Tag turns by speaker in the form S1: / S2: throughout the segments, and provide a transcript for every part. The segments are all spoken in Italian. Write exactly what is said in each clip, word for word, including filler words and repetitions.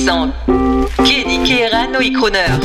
S1: présente. Chiedi che erano i crooner.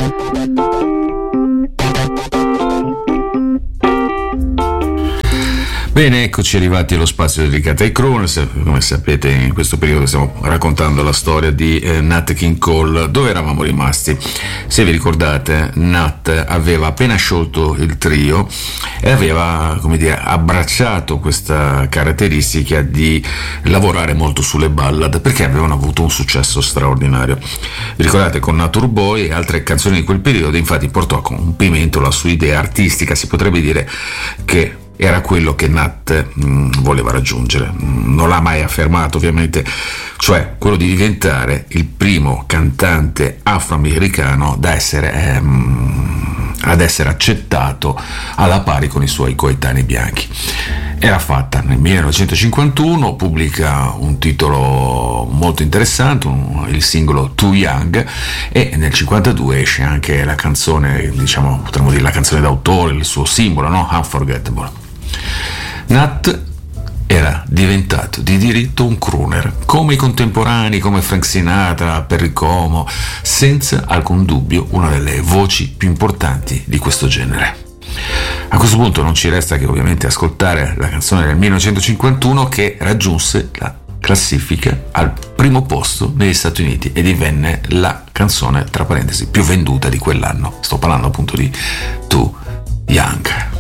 S2: Bene, eccoci arrivati allo spazio dedicato ai crooners. Come sapete, in questo periodo stiamo raccontando la storia di eh, Nat King Cole. Dove eravamo rimasti? Se vi ricordate, Nat aveva appena sciolto il trio e aveva, come dire, abbracciato questa caratteristica di lavorare molto sulle ballad, perché avevano avuto un successo straordinario. Vi ricordate, con Nature Boy e altre canzoni di quel periodo, infatti portò a compimento la sua idea artistica. Si potrebbe dire che era quello che Nat mh, voleva raggiungere. Non l'ha mai affermato, ovviamente, cioè quello di diventare il primo cantante afroamericano da essere, ehm, ad essere accettato alla pari con i suoi coetanei bianchi. Era fatta nel millenovecentocinquantuno, pubblica un titolo molto interessante, un, il singolo Too Young, e nel cinquantadue esce anche la canzone, diciamo, potremmo dire la canzone d'autore, il suo simbolo, no? Unforgettable. Nat era diventato di diritto un crooner, come i contemporanei, come Frank Sinatra, Perry Como, senza alcun dubbio una delle voci più importanti di questo genere. A questo punto non ci resta che ovviamente ascoltare la canzone del millenovecentocinquantuno, che raggiunse la classifica al primo posto negli Stati Uniti e divenne la canzone, tra parentesi, più venduta di quell'anno. Sto parlando appunto di Too Young.